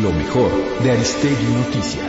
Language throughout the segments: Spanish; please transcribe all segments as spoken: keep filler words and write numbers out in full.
Lo mejor de Aristegui Noticias.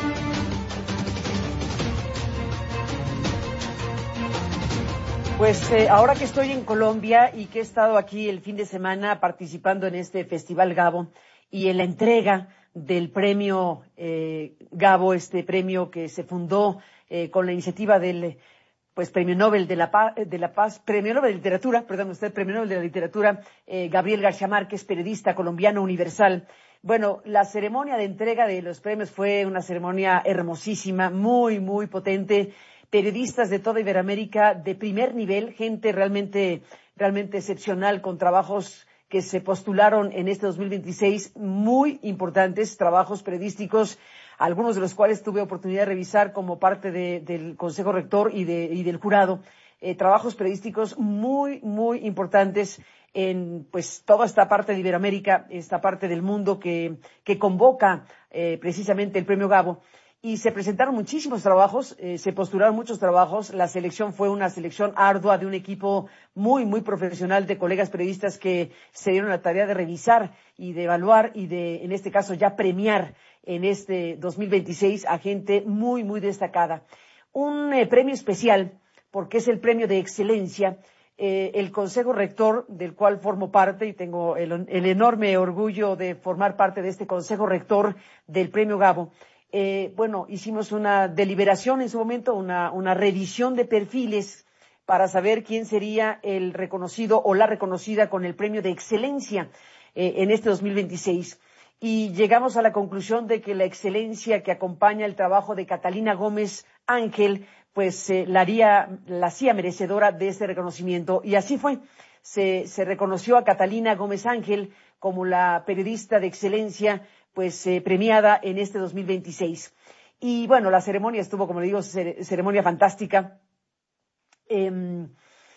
Pues eh, ahora que estoy en Colombia y que he estado aquí el fin de semana participando en este Festival Gabo y en la entrega del premio eh, Gabo, este premio que se fundó eh, con la iniciativa del pues Premio Nobel de la Paz, de la Paz, Premio Nobel de Literatura, perdón usted, Premio Nobel de la Literatura, eh, Gabriel García Márquez, periodista colombiano universal. Bueno, la ceremonia de entrega de los premios fue una ceremonia hermosísima, muy, muy potente. Periodistas de toda Iberoamérica de primer nivel, gente realmente, realmente excepcional, con trabajos que se postularon en este dos mil veintiséis, muy importantes, trabajos periodísticos, algunos de los cuales tuve oportunidad de revisar como parte de, del Consejo Rector y, de, y del jurado, eh, trabajos periodísticos muy, muy importantes en pues toda esta parte de Iberoamérica, esta parte del mundo que, que convoca eh, precisamente el Premio Gabo. Y se presentaron muchísimos trabajos, eh, se postularon muchos trabajos. La selección fue una selección ardua de un equipo muy, muy profesional de colegas periodistas que se dieron la tarea de revisar y de evaluar y de, en este caso, ya premiar en este dos mil veintiséis a gente muy, muy destacada. Un eh, premio especial, porque es el premio de excelencia. Eh, el Consejo Rector, del cual formo parte y tengo el, el enorme orgullo de formar parte de este Consejo Rector del Premio Gabo. Eh, bueno, hicimos una deliberación en su momento, una, una revisión de perfiles para saber quién sería el reconocido o la reconocida con el premio de excelencia eh, en este dos mil veintiséis. Y llegamos a la conclusión de que la excelencia que acompaña el trabajo de Catalina Gómez Ángel, pues eh, la haría, la hacía merecedora de este reconocimiento. Y así fue. Se, se reconoció a Catalina Gómez Ángel como la periodista de excelencia pues eh, premiada en este dos mil veintiséis. Y bueno, la ceremonia estuvo, como le digo, cere ceremonia fantástica. Eh,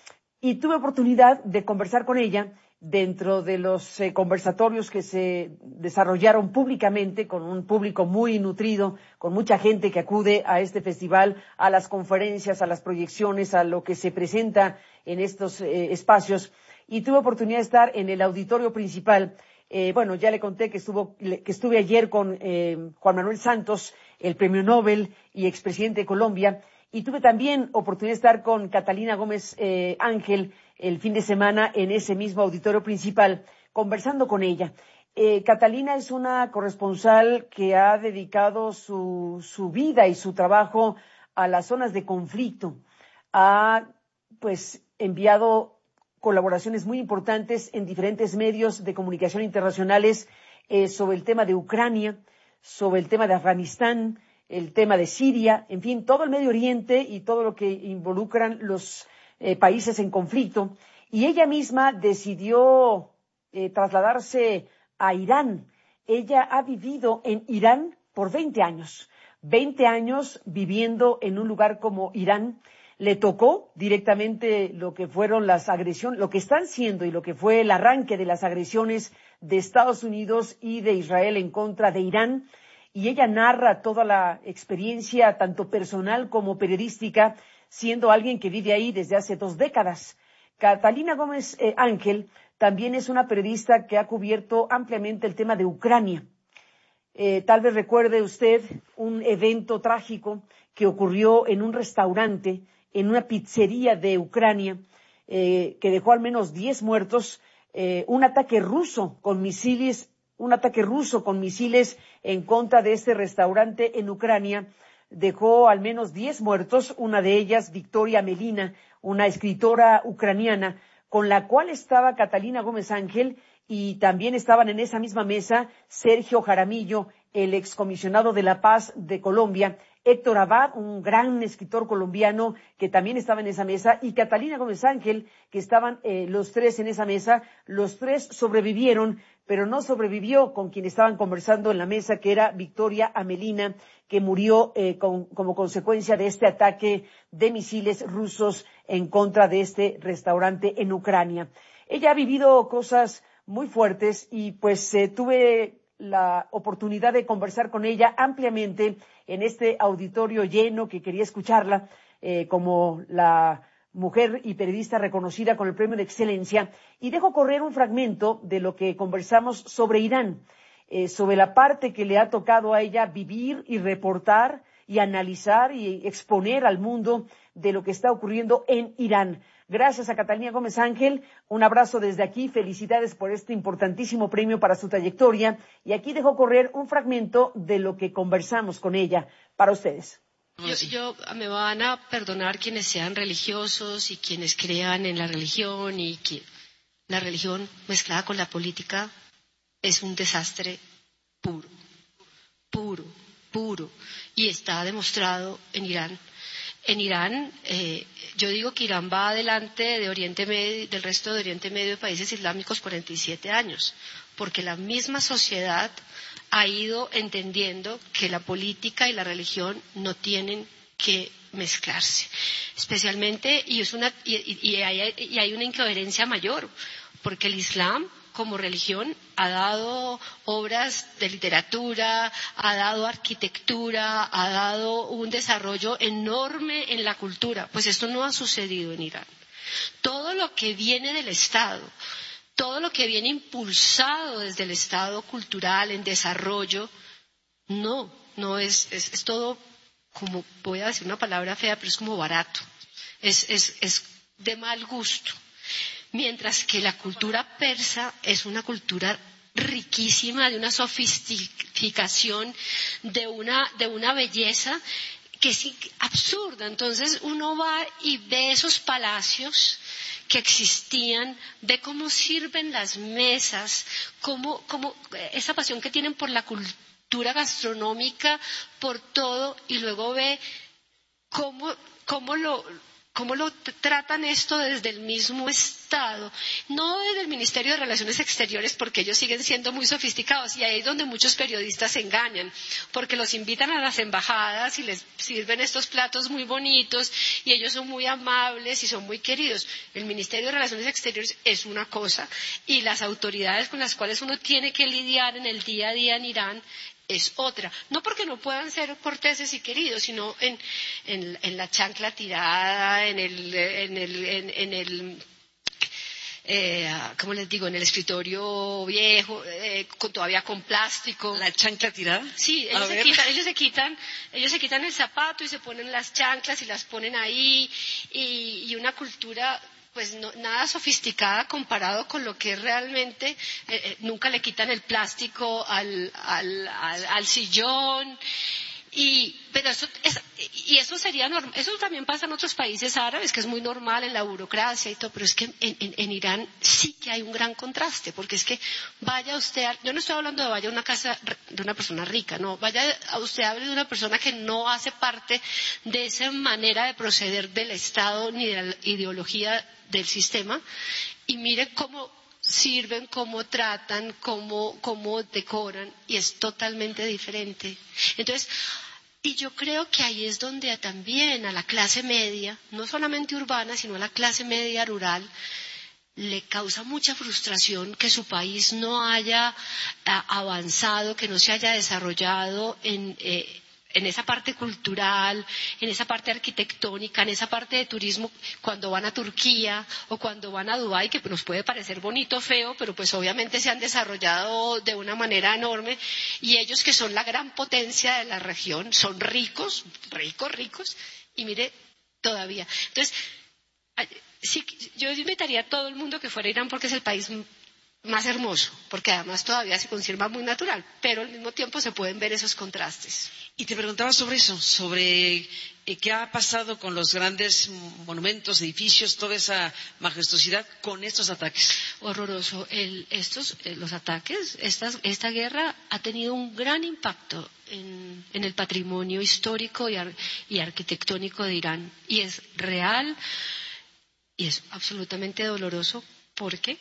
y tuve oportunidad de conversar con ella dentro de los eh, conversatorios que se desarrollaron públicamente con un público muy nutrido, con mucha gente que acude a este festival, a las conferencias, a las proyecciones, a lo que se presenta en estos eh, espacios. Y tuve oportunidad de estar en el auditorio principal. Eh, bueno, ya le conté que, estuvo, que estuve ayer con eh, Juan Manuel Santos, el premio Nobel y expresidente de Colombia, y tuve también oportunidad de estar con Catalina Gómez eh, Ángel el fin de semana en ese mismo auditorio principal, conversando con ella. Eh, Catalina es una corresponsal que ha dedicado su, su vida y su trabajo a las zonas de conflicto. Ha, pues, enviado colaboraciones muy importantes en diferentes medios de comunicación internacionales eh, sobre el tema de Ucrania, sobre el tema de Afganistán, el tema de Siria, en fin, todo el Medio Oriente y todo lo que involucran los eh, países en conflicto. Y ella misma decidió eh, trasladarse a Irán. Ella ha vivido en Irán por veinte años, veinte años viviendo en un lugar como Irán. Le tocó directamente lo que fueron las agresiones, lo que están siendo y lo que fue el arranque de las agresiones de Estados Unidos y de Israel en contra de Irán. Y ella narra toda la experiencia, tanto personal como periodística, siendo alguien que vive ahí desde hace dos décadas. Catalina Gómez eh, Ángel también es una periodista que ha cubierto ampliamente el tema de Ucrania. Eh, tal vez recuerde usted un evento trágico que ocurrió en un restaurante, en una pizzería de Ucrania, eh, que dejó al menos diez muertos, eh, un ataque ruso con misiles, un ataque ruso con misiles en contra de este restaurante en Ucrania, dejó al menos diez muertos, una de ellas Victoria Amelina, una escritora ucraniana, con la cual estaba Catalina Gómez Ángel, y también estaban en esa misma mesa Sergio Jaramillo, el excomisionado de la Paz de Colombia, Héctor Abad, un gran escritor colombiano que también estaba en esa mesa, y Catalina Gómez Ángel, que estaban eh, los tres en esa mesa. Los tres sobrevivieron, pero no sobrevivió con quien estaban conversando en la mesa, que era Victoria Amelina, que murió eh, con, como consecuencia de este ataque de misiles rusos en contra de este restaurante en Ucrania. Ella ha vivido cosas muy fuertes y pues eh, tuve la oportunidad de conversar con ella ampliamente en este auditorio lleno que quería escucharla eh, como la mujer y periodista reconocida con el premio de excelencia, y dejo correr un fragmento de lo que conversamos sobre Irán. eh, sobre la parte que le ha tocado a ella vivir y reportar y analizar y exponer al mundo de lo que está ocurriendo en Irán. Gracias a Catalina Gómez Ángel, un abrazo desde aquí, felicidades por este importantísimo premio para su trayectoria, y aquí dejo correr un fragmento de lo que conversamos con ella para ustedes. Yo, yo me van a perdonar quienes sean religiosos y quienes crean en la religión, y que la religión mezclada con la política es un desastre puro, puro, puro, y está demostrado en Irán. En Irán, eh, yo digo que Irán va adelante de Oriente Medio, del resto de Oriente Medio de países islámicos cuarenta y siete años, porque la misma sociedad ha ido entendiendo que la política y la religión no tienen que mezclarse, especialmente, y es una y, y, y, hay, y hay una incoherencia mayor, porque el Islam como religión ha dado obras de literatura, ha dado arquitectura, ha dado un desarrollo enorme en la cultura. Pues esto no ha sucedido en Irán. Todo lo que viene del Estado, todo lo que viene impulsado desde el Estado cultural en desarrollo, no, no es, es, es todo como, voy a decir una palabra fea, pero es como barato, es, es, es de mal gusto. Mientras que la cultura persa es una cultura riquísima, de una sofisticación, de una, de una belleza que es absurda. Entonces uno va y ve esos palacios que existían, ve cómo sirven las mesas, cómo, cómo esa pasión que tienen por la cultura gastronómica, por todo, y luego ve cómo, cómo lo ¿Cómo lo tratan esto desde el mismo Estado? No desde el Ministerio de Relaciones Exteriores, porque ellos siguen siendo muy sofisticados, y ahí es donde muchos periodistas se engañan, porque los invitan a las embajadas y les sirven estos platos muy bonitos, y ellos son muy amables y son muy queridos. El Ministerio de Relaciones Exteriores es una cosa, y las autoridades con las cuales uno tiene que lidiar en el día a día en Irán es otra. No porque no puedan ser corteses y queridos, sino en, en, en la chancla tirada, en el, en el, en, en el eh, ¿cómo les digo? En el escritorio viejo, eh, con, todavía con plástico. ¿La chancla tirada? Sí, ellos se, quitan, ellos se quitan, ellos se quitan el zapato y se ponen las chanclas y las ponen ahí, y, y una cultura pues no, nada sofisticada comparado con lo que es realmente. Eh, eh, nunca le quitan el plástico al, al, al, al sillón, y pero eso es, y eso sería normal. Eso también pasa en otros países árabes, que es muy normal en la burocracia y todo, pero es que en, en, en Irán sí que hay un gran contraste, porque es que vaya usted a, yo no estoy hablando de vaya a una casa de una persona rica, no, vaya a usted a de una persona que no hace parte de esa manera de proceder del Estado ni de la ideología del sistema, y mire cómo sirven, cómo tratan, cómo, cómo decoran, y es totalmente diferente. Entonces, y yo creo que ahí es donde también a la clase media, no solamente urbana, sino a la clase media rural, le causa mucha frustración que su país no haya uh, avanzado, que no se haya desarrollado en eh, en esa parte cultural, en esa parte arquitectónica, en esa parte de turismo, cuando van a Turquía o cuando van a Dubái, que nos puede parecer bonito o feo, pero pues obviamente se han desarrollado de una manera enorme, y ellos, que son la gran potencia de la región, son ricos, ricos, ricos, y mire, todavía. Entonces, sí, yo invitaría a todo el mundo que fuera a Irán, porque es el país más hermoso, porque además todavía se conserva muy natural, pero al mismo tiempo se pueden ver esos contrastes. Y te preguntaba sobre eso, sobre eh, qué ha pasado con los grandes monumentos, edificios, toda esa majestuosidad con estos ataques. Horroroso. El, estos, eh, los ataques, esta, esta guerra ha tenido un gran impacto en, en el patrimonio histórico y, ar, y arquitectónico de Irán, y es real y es absolutamente doloroso, porque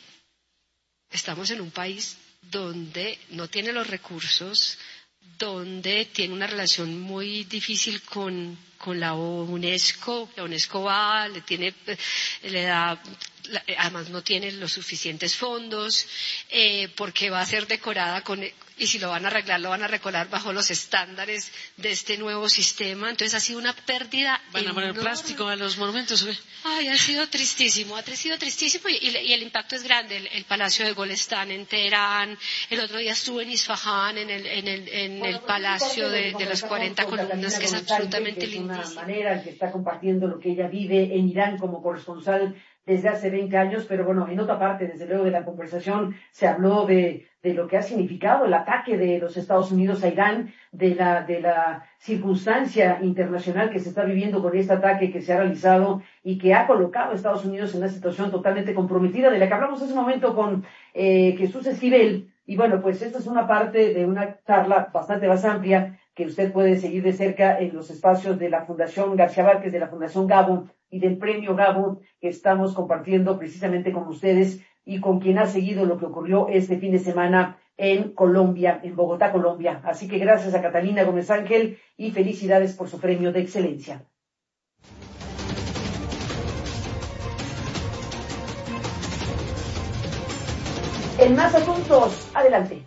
estamos en un país donde no tiene los recursos, donde tiene una relación muy difícil con, con la UNESCO. La UNESCO va, le tiene, le da, además no tiene los suficientes fondos, eh, porque va a ser decorada con, y si lo van a arreglar, lo van a arreglar bajo los estándares de este nuevo sistema. Entonces ha sido una pérdida ¿Van a poner enorme. plástico a los monumentos? ¿Qué? Ay, ha sido tristísimo, ha sido tristísimo y, y, y el impacto es grande. El, el Palacio de Golestán en Teherán, el otro día estuve en Isfahán, en el, en el, en bueno, el Palacio de, de las cuarenta columnas, que es absolutamente lindísimo. Es una manera en que está compartiendo lo que ella vive en Irán como corresponsal desde hace veinte años, pero bueno, en otra parte, desde luego, de la conversación se habló de, de lo que ha significado el ataque de los Estados Unidos a Irán, de la, de la circunstancia internacional que se está viviendo con este ataque que se ha realizado y que ha colocado a Estados Unidos en una situación totalmente comprometida, de la que hablamos hace un momento con eh, Jesús Esquivel. Y bueno, pues esta es una parte de una charla bastante más amplia que usted puede seguir de cerca en los espacios de la Fundación García Márquez, de la Fundación Gabo y del Premio Gabo, que estamos compartiendo precisamente con ustedes y con quien ha seguido lo que ocurrió este fin de semana en Colombia, en Bogotá, Colombia. Así que gracias a Catalina Gómez Ángel y felicidades por su premio de excelencia. En más asuntos, adelante.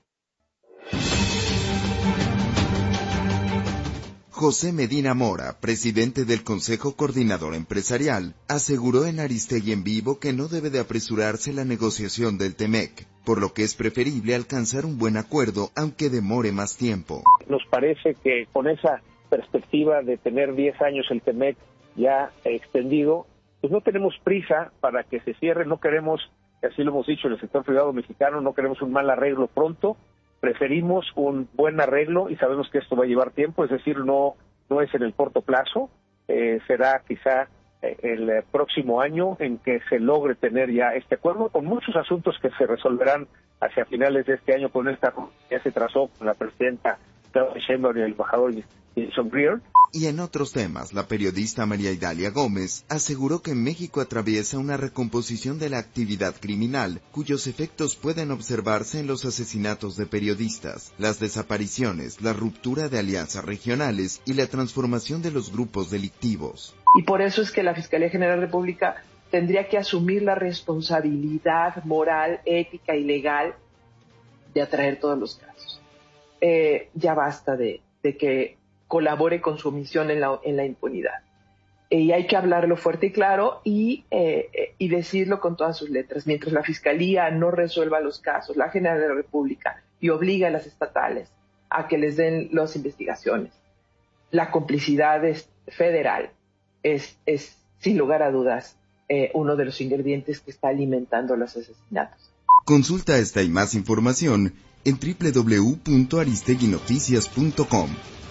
José Medina Mora, presidente del Consejo Coordinador Empresarial, aseguró en Aristegui en Vivo que no debe de apresurarse la negociación del Temec, por lo que es preferible alcanzar un buen acuerdo, aunque demore más tiempo. Nos parece que con esa perspectiva de tener diez años el Temec ya extendido, pues no tenemos prisa para que se cierre, no queremos, así lo hemos dicho en el sector privado mexicano, no queremos un mal arreglo pronto. Preferimos un buen arreglo y sabemos que esto va a llevar tiempo, es decir, no no es en el corto plazo, eh, será quizá eh, el próximo año en que se logre tener ya este acuerdo, con muchos asuntos que se resolverán hacia finales de este año con esta que se trazó con la presidenta Claudia Sheinbaum y el embajador Jason Greer. Y en otros temas, la periodista María Idalia Gómez aseguró que México atraviesa una recomposición de la actividad criminal, cuyos efectos pueden observarse en los asesinatos de periodistas, las desapariciones, la ruptura de alianzas regionales y la transformación de los grupos delictivos. Y por eso es que la Fiscalía General de la República tendría que asumir la responsabilidad moral, ética y legal de atraer todos los casos. Eh, ya basta de, de que colabore con su omisión en la, en la impunidad. Eh, y hay que hablarlo fuerte y claro y, eh, y decirlo con todas sus letras. Mientras la Fiscalía no resuelva los casos, la General de la República, y obliga a las estatales a que les den las investigaciones, la complicidad es federal es, es, sin lugar a dudas, eh, uno de los ingredientes que está alimentando los asesinatos. Consulta esta y más información en doble u doble u doble u punto aristegui noticias punto com.